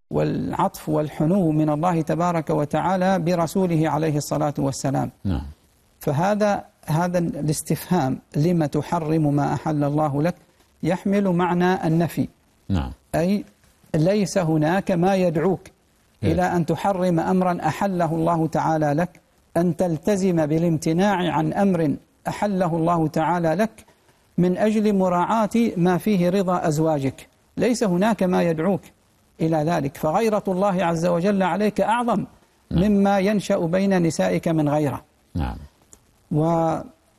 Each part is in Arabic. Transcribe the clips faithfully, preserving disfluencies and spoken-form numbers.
والعطف والحنو من الله تبارك وتعالى برسوله عليه الصلاة والسلام. نعم. فهذا هذا الاستفهام لما تحرم ما أحل الله لك يحمل معنى النفي. نعم. أي ليس هناك ما يدعوك إلى أن تحرم أمرا أحله الله تعالى لك، أن تلتزم بالامتناع عن أمر أحله الله تعالى لك من أجل مراعاة ما فيه رضا أزواجك. ليس هناك ما يدعوك إلى ذلك، فغيرة الله عز وجل عليك أعظم نعم. مما ينشأ بين نسائك من غيره. نعم. و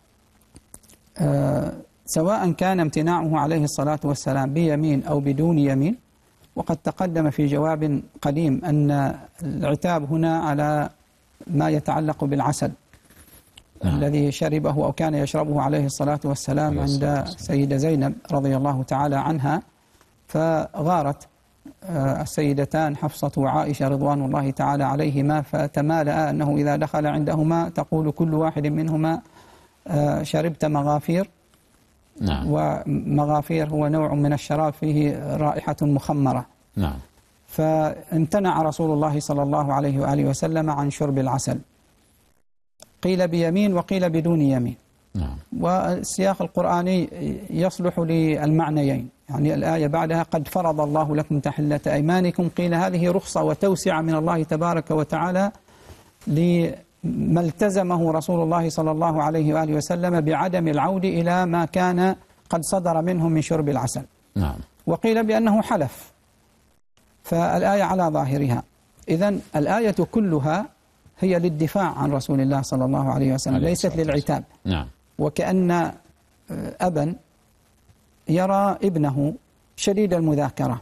آه سواء كان امتناعه عليه الصلاة والسلام بيمين أو بدون يمين، وقد تقدم في جواب قديم أن العتاب هنا على ما يتعلق بالعسل نعم. الذي شربه أو كان يشربه عليه الصلاة والسلام عند سيدة زينب رضي الله تعالى عنها، فغارت السيدتان حفصة وعائشة رضوان الله تعالى عليهما، فتمالأ أنه إذا دخل عندهما تقول كل واحد منهما شربت مغافير. نعم. ومغافير هو نوع من الشراب فيه رائحة مخمرة. نعم. فامتنع رسول الله صلى الله عليه وآله وسلم عن شرب العسل، قيل بيمين وقيل بدون يمين. نعم. والسياق القرآني يصلح للمعنيين، يعني الآية بعدها قد فرض الله لكم تحلة أيمانكم، قيل هذه رخصة وتوسعة من الله تبارك وتعالى لما التزمه رسول الله صلى الله عليه وآله وسلم بعدم العود إلى ما كان قد صدر منهم من شرب العسل. نعم. وقيل بأنه حلف، فالآية على ظاهرها. إذن الآية كلها هي للدفاع عن رسول الله صلى الله عليه وسلم، ليست للعتاب. نعم. وكأن أبا يرى ابنه شديد المذاكرة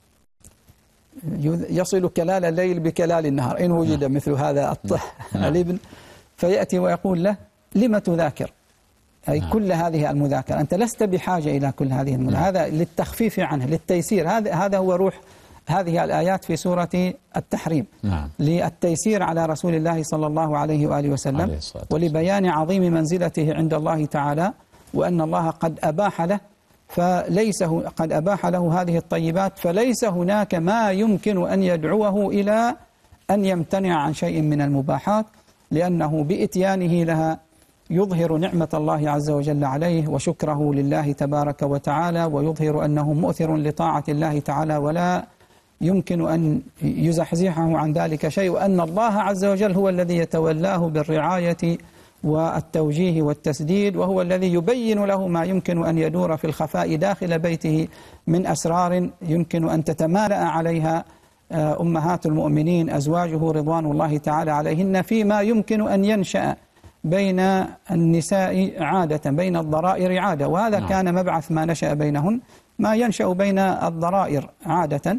يصل كلال الليل بكلال النهار إن وجد نعم. مثل هذا الابن، فيأتي ويقول له لما تذاكر؟ أي نعم. كل هذه المذاكرة أنت لست بحاجة إلى كل هذه المذاكرة. نعم. هذا للتخفيف عنه، للتيسير. هذا هذا هو روح هذه الآيات في سورة التحريم. نعم. للتيسير على رسول الله صلى الله عليه وآله وسلم، ولبيان عظيم منزلته عند الله تعالى، وأن الله قد أباح له فليس قد أباح له هذه الطيبات، فليس هناك ما يمكن أن يدعوه إلى أن يمتنع عن شيء من المباحات، لأنه بإتيانه لها يظهر نعمة الله عز وجل عليه وشكره لله تبارك وتعالى، ويظهر أنه مؤثر لطاعة الله تعالى ولا يمكن أن يزحزحه عن ذلك شيء، وأن الله عز وجل هو الذي يتولاه بالرعاية والتوجيه والتسديد، وهو الذي يبين له ما يمكن أن يدور في الخفاء داخل بيته من أسرار يمكن أن تتمالأ عليها أمهات المؤمنين أزواجه رضوان الله تعالى عليهن، فيما يمكن أن ينشأ بين النساء عادة، بين الضرائر عادة، وهذا نعم. كان مبعث ما نشأ بينهن، ما ينشأ بين الضرائر عادة.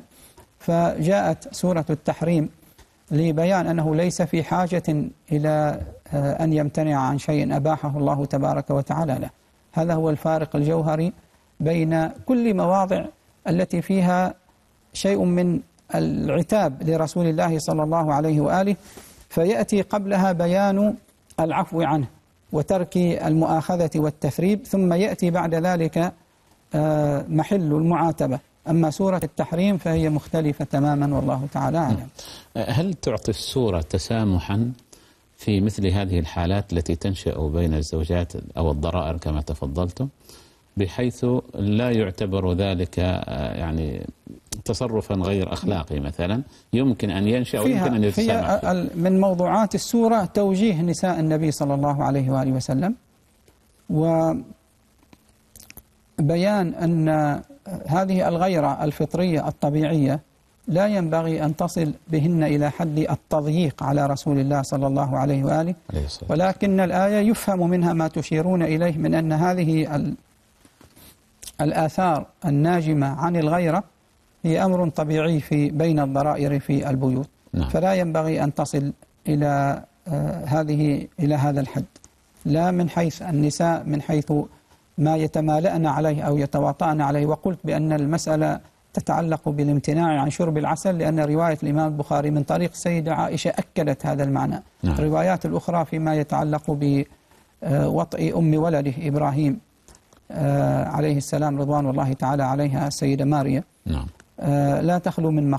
فجاءت سورة التحريم لبيان أنه ليس في حاجة إلى أن يمتنع عن شيء أباحه الله تبارك وتعالى له. هذا هو الفارق الجوهري بين كل مواضع التي فيها شيء من العتاب لرسول الله صلى الله عليه وآله، فيأتي قبلها بيان العفو عنه وترك المؤاخذة والتثريب، ثم يأتي بعد ذلك محل المعاتبة. أما سورة التحريم فهي مختلفة تماما والله تعالى أعلم. هل تعطي السورة تسامحا في مثل هذه الحالات التي تنشأ بين الزوجات أو الضرائر كما تفضلتم، بحيث لا يعتبر ذلك يعني تصرفا غير أخلاقي مثلا يمكن أن ينشأ ويمكن أن يتسامح فيه؟ من موضوعات السورة توجيه نساء النبي صلى الله عليه وآله وسلم، وبيان أن هذه الغيرة الفطرية الطبيعية لا ينبغي أن تصل بهن إلى حد التضييق على رسول الله صلى الله عليه وآله، ولكن الآية يفهم منها ما تشيرون إليه من أن هذه الآثار الناجمة عن الغيرة هي أمر طبيعي في بين الضرائر في البيوت. نعم. فلا ينبغي أن تصل إلى هذه إلى هذا الحد، لا من حيث النساء من حيث ما يتمالأن عليه أو يتواطأن عليه. وقلت بأن المسألة تتعلق بالامتناع عن شرب العسل، لأن رواية الإمام البخاري من طريق السيدة عائشة أكدت هذا المعنى. نعم. الروايات الأخرى فيما يتعلق بوطئ أم ولده إبراهيم عليه السلام رضوان الله تعالى عليها السيدة ماريا، نعم. لا تخلو من